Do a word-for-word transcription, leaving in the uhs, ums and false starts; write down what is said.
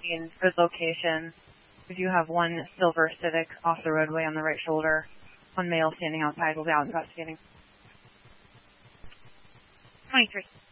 sixteen, good location. We do have one silver Civic off the roadway on the right shoulder. One male standing outside will be out investigating. twenty-three.